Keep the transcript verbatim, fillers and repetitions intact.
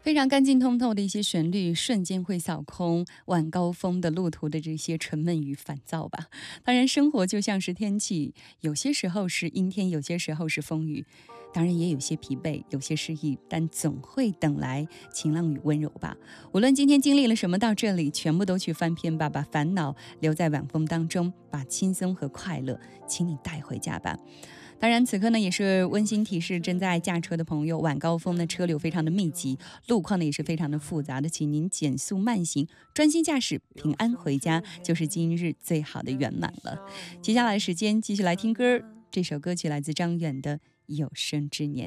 非常干净通透的一些旋律，瞬间会扫空晚高峰的路途的这些沉闷与烦躁吧。当然，生活就像是天气，有些时候是阴天，有些时候是风雨。当然也有些疲惫，有些失意，但总会等来晴朗与温柔吧。无论今天经历了什么，到这里全部都去翻篇吧，把烦恼留在晚风当中，把轻松和快乐请你带回家吧。当然此刻呢也是温馨提示，正在驾车的朋友，晚高峰的车流非常的密集，路况呢也是非常的复杂的，请您减速慢行，专心驾驶，平安回家就是今日最好的圆满了。接下来的时间继续来听歌，这首歌曲来自张远的有生之年。